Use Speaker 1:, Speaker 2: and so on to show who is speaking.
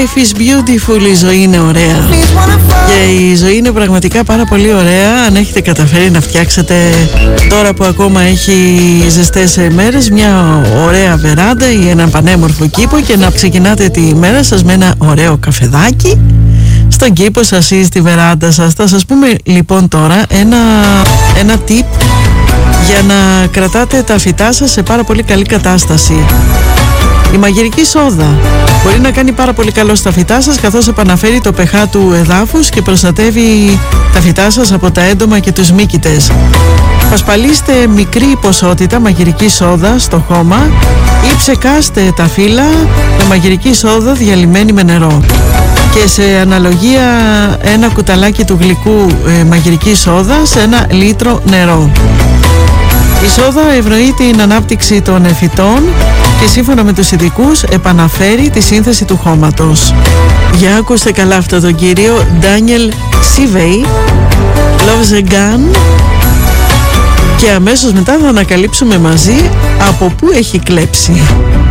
Speaker 1: Life is beautiful, η ζωή είναι ωραία. Και η ζωή είναι πραγματικά πάρα πολύ ωραία αν έχετε καταφέρει να φτιάξετε, τώρα που ακόμα έχει ζεστές μέρες, μια ωραία βεράντα ή έναν πανέμορφο κήπο και να ξεκινάτε τη μέρα σας με ένα ωραίο καφεδάκι στον κήπο σας ή στη βεράντα σας. Θα σας πούμε λοιπόν τώρα ένα tip για να κρατάτε τα φυτά σας σε πάρα πολύ καλή κατάσταση. Η μαγειρική σόδα μπορεί να κάνει πάρα πολύ καλό στα φυτά σας, καθώς επαναφέρει το pH του εδάφους και προστατεύει τα φυτά σας από τα έντομα και τους μύκητες. Πασπαλίστε μικρή ποσότητα μαγειρική σόδα στο χώμα ή ψεκάστε τα φύλλα με μαγειρική σόδα διαλυμένη με νερό. Και σε αναλογία ένα κουταλάκι του γλυκού μαγειρική σόδα σε 1 λίτρο νερό. Η σόδα ευνοεί την ανάπτυξη των φυτών και σύμφωνα με τους ειδικούς επαναφέρει τη σύνθεση του χώματος. Για ακούστε καλά αυτό τον κύριο Daniel Sivey, Loves a Gun, και αμέσως μετά θα ανακαλύψουμε μαζί από πού έχει κλέψει.